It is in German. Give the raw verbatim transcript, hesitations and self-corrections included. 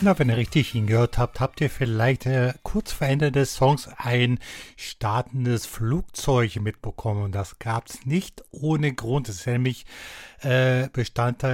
Na, wenn ihr richtig hingehört habt, habt ihr vielleicht äh, kurz vor Ende des Songs ein startendes Flugzeug mitbekommen. Und das gab es nicht ohne Grund. Das ist nämlich äh, Bestandteil